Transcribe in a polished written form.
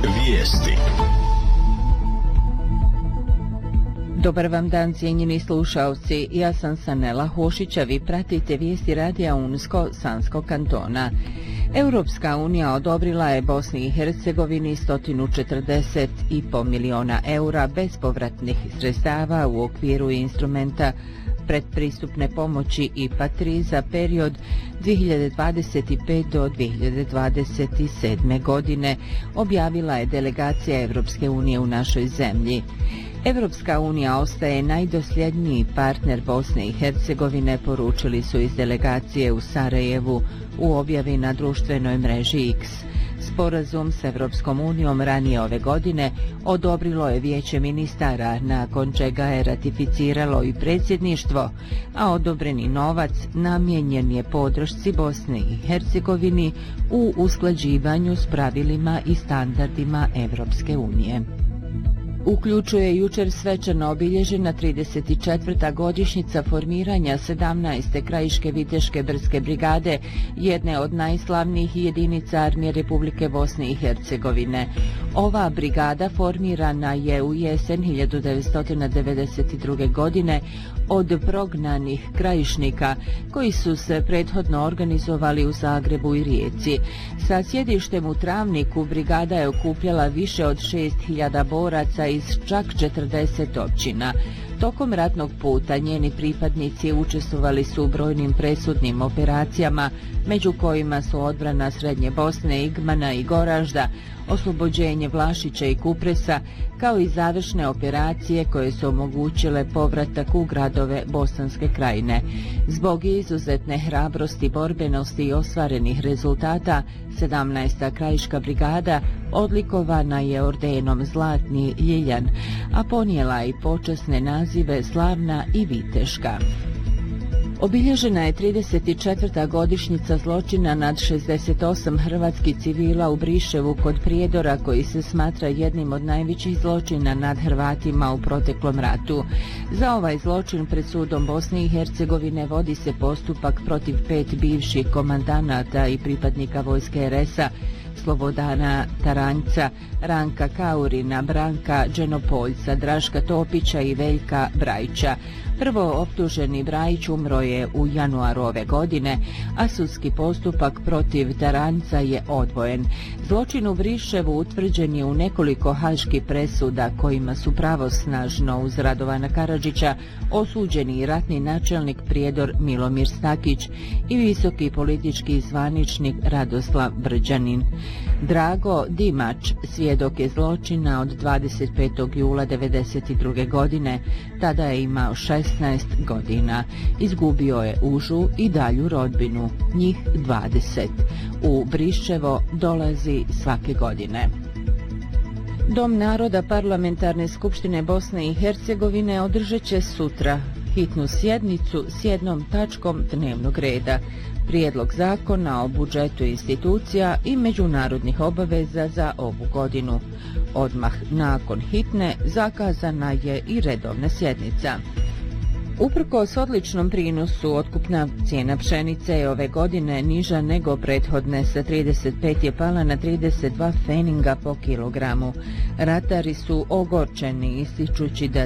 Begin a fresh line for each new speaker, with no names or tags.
Vijesti.
Dobar vam dan, cijenjeni slušaoci. Ja sam Sanela Hošića, vi pratite vijesti radija UNSCO Sanskog kantona. Europska unija odobrila je Bosni i Hercegovini 140,5 miliona eura bespovratnih sredstava u okviru instrumenta predpristupne pomoći IPA 3 za period 2025 do 2027. godine, objavila je delegacija Europske unije u našoj zemlji. Europska unija ostaje najdosljedniji partner Bosne i Hercegovine, poručili su iz delegacije u Sarajevu u objavi na društvenoj mreži X. Sporazum s Europskom unijom ranije ove godine odobrilo je Vijeće ministara, nakon čega je ratificiralo i predsjedništvo, a odobreni novac namijenjen je podršci Bosne i Hercegovini u usklađivanju s pravilima i standardima Europske unije. Uključuje jučer svečano obilježena 34. godišnjica formiranja 17. krajiške viteške brdske brigade, jedne od najslavnijih jedinica armije Republike Bosne i Hercegovine. Ova brigada formirana je u jesen 1992. godine od prognanih krajišnika koji su se prethodno organizovali u Zagrebu i Rijeci. Sa sjedištem u Travniku brigada je okupljala više od 6.000 boraca iz čak 40 općina. Tokom ratnog puta njeni pripadnici učestvovali su u brojnim presudnim operacijama, među kojima su odbrana Srednje Bosne, Igmana i Goražda, oslobođenje Vlašića i Kupresa, kao i završne operacije koje su omogućile povratak u gradove Bosanske krajine. Zbog izuzetne hrabrosti, borbenosti i ostvarenih rezultata, 17. krajiška brigada odlikovana je ordenom Zlatni Ljiljan, a ponijela i počasne nazive Slavna i Viteška. Obilježena je 34. godišnjica zločina nad 68 hrvatskih civila u Briševu kod Prijedora, koji se smatra jednim od najvećih zločina nad Hrvatima u proteklom ratu. Za ovaj zločin pred sudom Bosne i Hercegovine vodi se postupak protiv 5 bivših komandanata i pripadnika vojske RS-a, Slobodana Taranjca, Ranka Kaurina, Branka Dženopoljca, Draška Topića i Veljka Brajića. Prvo optuženi Brajić umro je u januaru ove godine, a sudski postupak protiv Taranjca je odvojen. Zločin u Briševu utvrđen je u nekoliko haških presuda kojima su pravosnažno uz Radovana Karadžića osuđeni ratni načelnik Prijedor Milomir Stakić i visoki politički zvaničnik Radoslav Brđanin. Drago Dimač svjedok je zločina od 25. jula 1992. godine, tada je imao 16 godina. Izgubio je užu i dalju rodbinu, njih 20. U Briševo dolazi svake godine. Dom naroda Parlamentarne skupštine Bosne i Hercegovine održat će sutra hitnu sjednicu s jednom tačkom dnevnog reda. Prijedlog zakona o budžetu institucija i međunarodnih obaveza za ovu godinu. Odmah nakon hitne zakazana je i redovna sjednica. Uprkos odličnom prinosu, otkupna cijena pšenice je ove godine niža nego prethodne, sa 35 je pala na 32 pfeninga po kilogramu. Ratari su ogorčeni, ističući da